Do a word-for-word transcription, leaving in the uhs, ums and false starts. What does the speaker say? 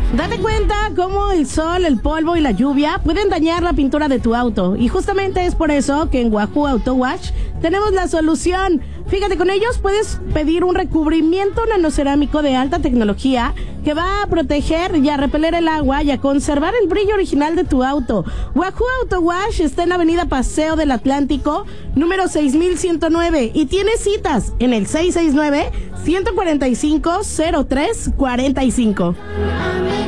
Date cuenta cómo el sol, el polvo y la lluvia pueden dañar la pintura de tu auto. Y justamente es por eso que en Wahoo Auto Wash tenemos la solución. Fíjate, con ellos puedes pedir un recubrimiento nanocerámico de alta tecnología que va a proteger y a repeler el agua y a conservar el brillo original de tu auto. Wahoo Auto Wash está en la avenida Paseo del Atlántico, número seis mil ciento nueve, y tiene citas en el seis seis nueve, uno cuatro cinco, cero tres cuatro cinco.